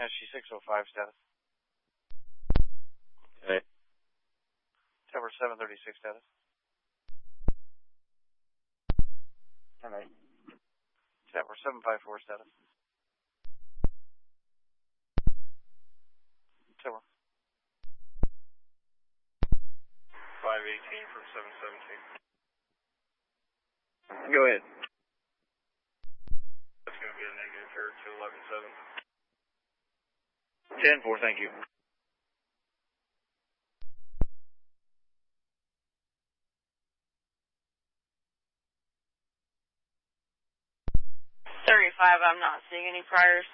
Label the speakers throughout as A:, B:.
A: SG605 status.
B: Okay.
A: Tower 736 status.
B: Alright.
A: Tower 754 status. Tower.
C: 518 from 717.
B: Go ahead.
C: That's going to be a negative here to 11-7.
B: 10-4, thank you.
D: I'm not seeing any priors.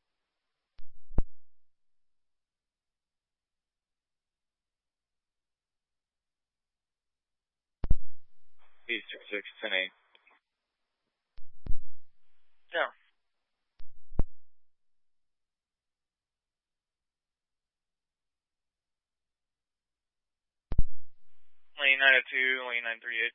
B: E66, 10-8.
A: Tower.
E: Lane 902, lane 938.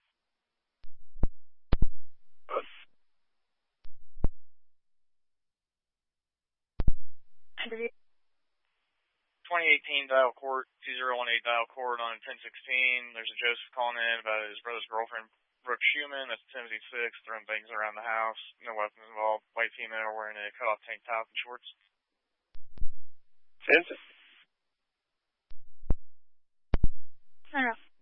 E: 2018 dial court, 2018 dial court on 1016. There's a Joseph calling in about his brother's girlfriend, Brooke Schumann. That's Timothy 6, throwing things around the house. No weapons involved. White female wearing a cutoff tank top and shorts.
B: Vincent.
D: No.